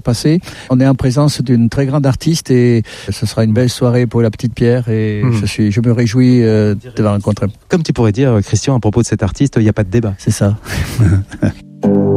passé. On est en présence d'une très grande artiste et ce sera une belle soirée pour la Petite Pierre et je me réjouis de la rencontrer. Comme tu pourrais dire, Christian, à propos de cet artiste, il n'y a pas de débat. C'est ça.